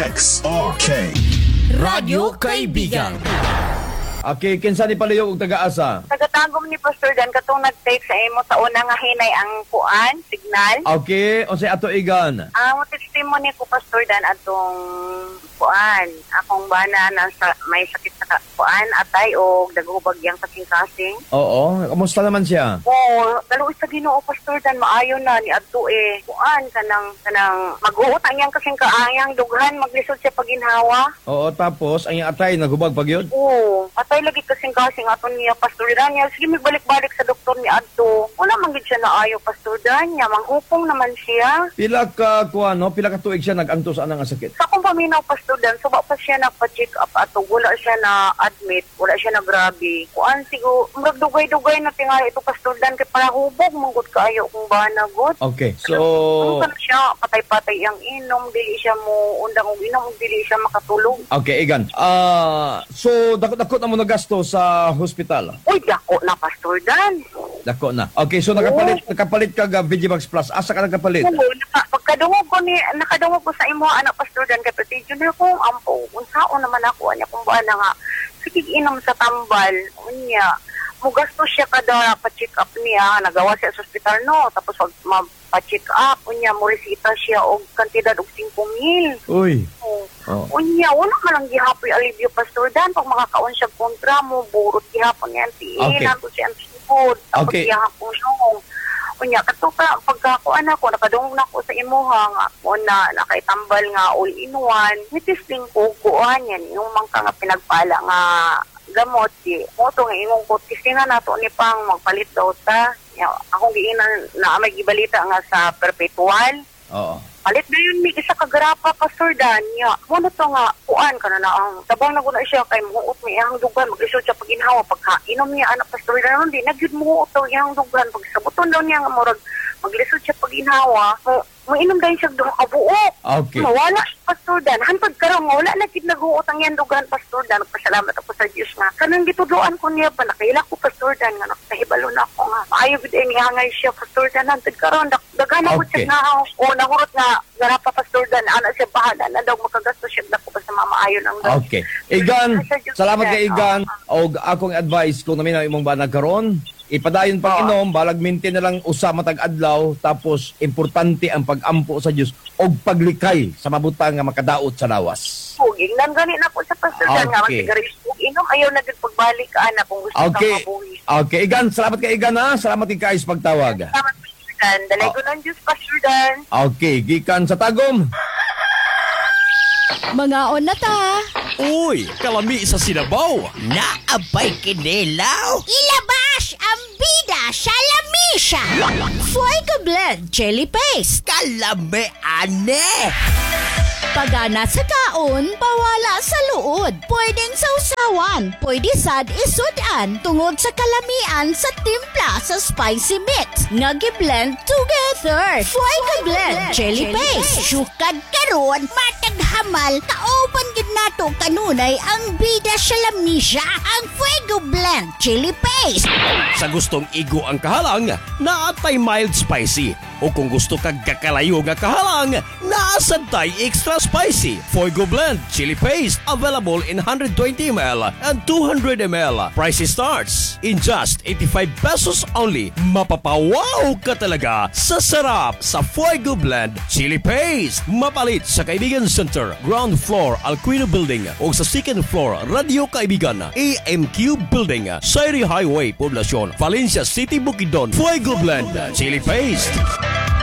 DXRK Radyo Kaibigan. Okay, kinsa ni palihog og taga-asa? Tagatagom ni Pastor Dan katong nag-text sa imo sa una nga hinay ang kuan, signal. Okay, unsay ato igan? Ang testimony ko Pastor Dan atong kuan, akong bana na may sakit sa kuan, atay o daghubagyang kasing-kasing. Oo, kamusta naman siya? Daluoy sa Ginoo Pastor Dan, maayo na ni adto kuan kanang mag-uutang yang kasing kaayang dughan maglisod siya paginhawa. Oo, tapos ang iyang atay naghubag pa gyud? Oo, atay lagi kasing-kasing aton niya Pastor Dan. Sige magbalik-balik sa doktor ni adto. Wala man gid siya naayo Pastor Dan, manghupong naman siya. Pila ka tuig siya nagantos anang sakit? Sa akong paminaw Pastor Dan, suba pa siya nagpa-check up ato, wala siya na admit, wala siya na grabe. Kuan sigo, murag dugay-dugay na tingali ito Pastor Dan kay para hubog manggod kaayo kung banagot. Okay, so ano siya patay-patay ang inom, dili siya mo undang og inom, dili siya makatulog. okay, igan. So dako na mo nagasto sa hospital. Uy, dako na Pastor Dan. Dako na. Okay, so nakapalit ka ga Vigimax Plus. Asa ka nakapalit? Oo, nakadungog ko sa imo anak Pastor Dan kay procedure na kong ampo. Unsaon naman ako anya kung ba na nga sige inom sa tambal unya. Mugasto siya kada pa-check up niya, nagawa siya sa ospital no, tapos wag pa-check up unya mo resita siya og kantidad og 5,000. Uy. Oh. Unya, wala man lang gihapoy alivio Pastor Dan pag makakaon siya kontra mo, burot gihapon niya Okay. nato siya ang sipod, tapos Okay. gihapon nung. Unya, katuka, pagkakuan ako, nakadungog na ako sa imuha nga, una, nakaitambal nga all-in-one, nitisting ko, kuan yan, yung mga nga pinagpala nga gamot, moto nga imong ko, tistingan nato ni pang magpalit daw ta. Akong giinan na may gibalita nga sa perpetual. Oo. Palit na yun, may isa kagrapa, Pastor Dan. Muna to nga, kuan ka na ang tabang na guna siya kay muot may ihang dugan, mag-isod siya paginhawa, pagkainom niya, anak Pastor Dan, hindi, nagyud muot to ihang dugan, pagsabuton daw niya nga murag, maglisod siya paginhawa, mainom dahil siya doon kabuok. Okay. Wala siya, Pastor Dan. Hantod karon wala na gid naguot ang yan dugan, Pastor Dan. Pasalamat ako sa Diyos nga. Kanang gituduan ko niya pa, nakaila ko, Pastor Dan, nga nakahibalo na ako nga. Maayo gid ni hangay siya, Pastor Dan. Hantod karon daghan ako Okay. siya nga, nahurot nga, garapa, Pastor Dan, ana siya bahala na daw makagasto siya dako pa sa mamaayo ng Diyos. Okay. Igan, salamat kay Igan. O akong advice kung namin ang imong banag karon, ipadayon pang inom, balag maintain na lang usa matag adlaw, tapos importante ang pag-ampo sa Dios og paglikay sa mabutang nga makadaot sa lawas. Ingnan gani na po sa Pastor Dan nga, Okay. magsigaris inom, ayaw na gid pagbalik ka ana kung gusto Okay. kang mabuhi. Okay, Igan, salamat kay Igan ha. Salamat kay Kais pagtawag. Salamat, Pastor Dan. Dalay ko ng Diyos, Pastor Dan. Okay, gikan sa Tagum. Mga on na ta. Uy, kalami sa sinabaw. Naabay kinilaw. Ilabas ang bida sa lamisa. Fuego Blend Jelly Paste. Kalami ane. Pagana sa kaon, pawala sa luod. Pwedeng sausawan, pwede sad isudan tungod sa kalamian sa timpla sa spicy mix. Nga gi-blend together. Fuego Blend Jelly Paste. Sukad karon, matag hamal, kaopan gid nato kanunay ang bida sa lamisa. Ang Fuego Blend Jelly Paste. Sa gustong igo ang kahalang, naatay mild spicy. O kung gusto kag kakalayo nga kahalang, naasantay extra spicy. Fuego Blend Chili Paste available in 120 ml and 200 ml. Price starts in just 85 pesos only. Mapapawaw ka talaga sa sarap sa Fuego Blend Chili Paste. Mapalit sa Kaibigan Center, ground floor Alquino Building o sa second floor Radio Kaibigan, AMQ Building, Sairi Highway, Poblacion, Valencia City, Bukidnon. Fuego Blend Chili Paste.